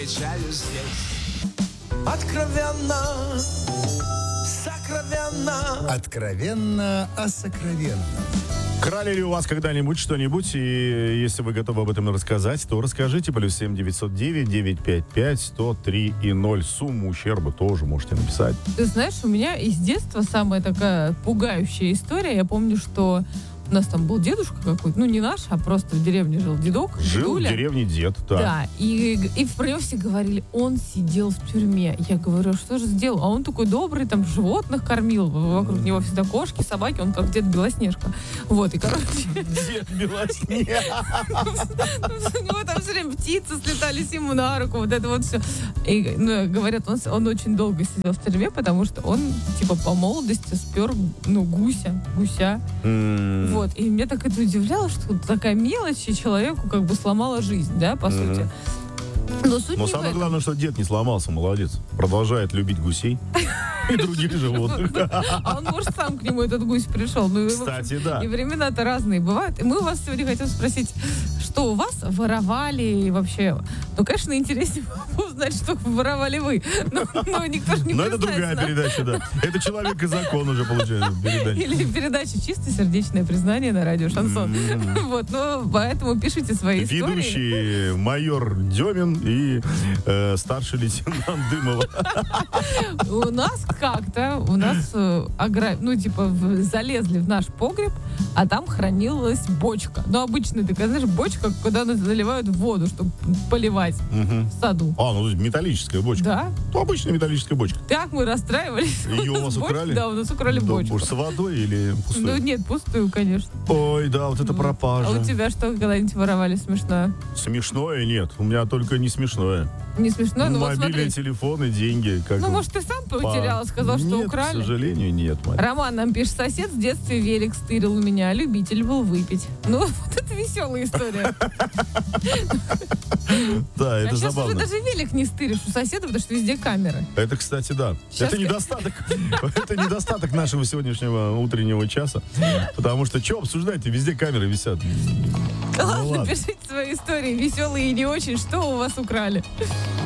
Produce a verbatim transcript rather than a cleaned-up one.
Откровенно, сокровенно. Откровенно о сокровенном. Крали ли у вас когда-нибудь что-нибудь? И если вы готовы об этом рассказать, то расскажите. Плюс семь девятьсот девять девятьсот пятьдесят пять сто три и ноль. Сумму ущерба тоже можете написать. Ты знаешь, у меня из детства самая такая пугающая история. Я помню, что у нас там был дедушка какой-то, ну не наш, а просто в деревне жил дедок. Жил дедуля. в деревне дед, да. Да, и, и про него все говорили, он сидел в тюрьме. Я говорю, что же сделал? А он такой добрый, там животных кормил, вокруг него всегда кошки, собаки, он как дед Белоснежка. Вот, и короче... Дед Белоснежка. У него там все время птицы слетались ему на руку, вот это вот все. И, ну, говорят, он, он очень долго сидел в тюрьме, потому что он, типа, по молодости спер, ну, гуся, гуся. Вот, и меня так это удивляло, что такая мелочь и человеку как бы сломала жизнь, да, по Mm-hmm. сути. Но суть Но не в самое этом. главное, что дед не сломался, молодец. Продолжает любить гусей и других животных. А он, может, сам к нему этот гусь пришел. Ну, Кстати, да. И времена-то разные бывают. И мы у вас сегодня хотим спросить, что у вас воровали и вообще... Ну, конечно, интереснее узнать, что воровали вы. Но, но никто же не Но это другая признается. передача, да. Это «Человек и закон» уже получается передача. Или передача «Чисто сердечное признание» на радио «Шансон». Mm-hmm. Вот, ну, поэтому пишите свои истории. Ведущий майор Демин и э, старший лейтенант Дымова. У нас как-то, у нас, э, огра... ну, типа, в... залезли в наш погреб, а там хранилась бочка. Ну, обычно, такая, знаешь, бочка, куда наливают воду, чтобы поливать Мгм. в саду. А, ну металлическая бочка. Да? Ну, обычная металлическая бочка. Так мы расстраивались. Ее у вас Бочку- украли? Да, у нас украли Да, бочку. с водой или Ну, пустой? нет, пустую, конечно. Ой, да, вот это Вот. пропажа. А у тебя что, когда-нибудь воровали смешное? Смешное нет. У меня только не смешное. Не смешно? Ну, вот Мобильные смотри. телефоны, деньги. Как Ну, бы может, ты сам по- потерял, сказал, что Нет, украли? к сожалению, нет, мать. Роман нам пишет, сосед в детстве велик стырил у меня, любитель был выпить. Ну, вот это веселая история. Да, А это сейчас уже забавно. даже велик не стыришь у соседа, потому что везде камеры. Это, кстати, да. Сейчас Это я- недостаток. Это недостаток нашего сегодняшнего утреннего часа. Потому что что обсуждать? Везде камеры висят. Ну, Ладно, ладно. пишите свои истории, веселые и не очень, что у вас украли.